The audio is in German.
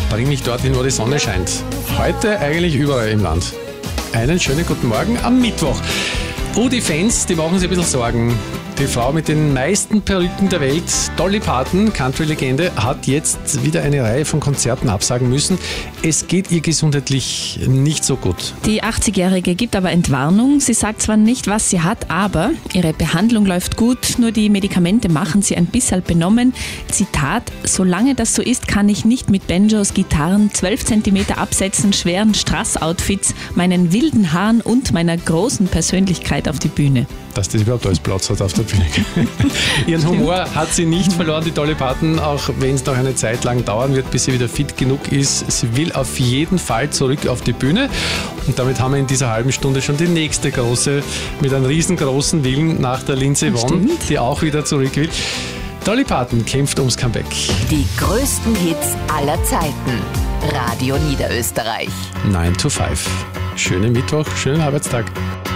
bring mich dorthin, wo die Sonne scheint. Heute eigentlich überall im Land. Einen schönen guten Morgen am Mittwoch. Die Fans, die machen sich ein bisschen Sorgen. Die Frau mit den meisten Perücken der Welt, Dolly Parton, Country-Legende, hat jetzt wieder eine Reihe von Konzerten absagen müssen. Es geht ihr gesundheitlich nicht so gut. Die 80-Jährige gibt aber Entwarnung. Sie sagt zwar nicht, was sie hat, aber ihre Behandlung läuft gut, nur die Medikamente machen sie ein bisschen benommen. Zitat: Solange das so ist, kann ich nicht mit Banjos, Gitarren, 12 cm Absätzen, schweren Strass-Outfits, meinen wilden Haaren und meiner großen Persönlichkeit auf die Bühne. Dass das überhaupt alles Platz hat auf der Bühne. Ihren Humor hat sie nicht verloren, die Dolly Parton, auch wenn es noch eine Zeit lang dauern wird, bis sie wieder fit genug ist. Sie will auf jeden Fall zurück auf die Bühne. Und damit haben wir in dieser halben Stunde schon die nächste große, mit einem riesengroßen Willen nach der Lindsay Vonn, die auch wieder zurück will. Dolly Parton kämpft ums Comeback. Die größten Hits aller Zeiten. Radio Niederösterreich. 9 to 5. Schönen Mittwoch, schönen Arbeitstag.